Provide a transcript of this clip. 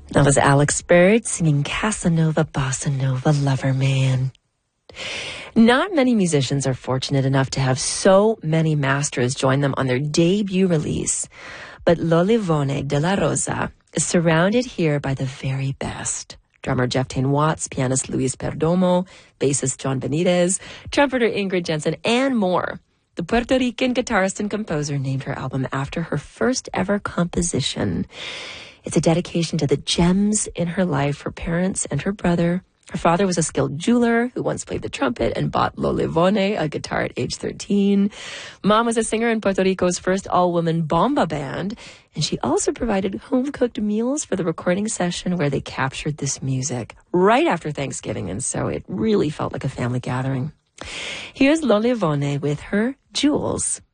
That was Alex Bird singing Casanova Bossa Nova Lover Man. Not many musicians are fortunate enough to have so many masters join them on their debut release, but Lollivone de la Rosa is surrounded here by the very best. Drummer Jeff Tain Watts, pianist Luis Perdomo, bassist John Benitez, trumpeter Ingrid Jensen, and more. The Puerto Rican guitarist and composer named her album after her first ever composition. It's a dedication to the gems in her life, her parents and her brother. Her father was a skilled jeweler who once played the trumpet and bought Lollivone, a guitar at age 13. Mom was a singer in Puerto Rico's first all-woman bomba band, and she also provided home-cooked meals for the recording session where they captured this music right after Thanksgiving, and so it really felt like a family gathering. Here's Lollivone with her Jewels.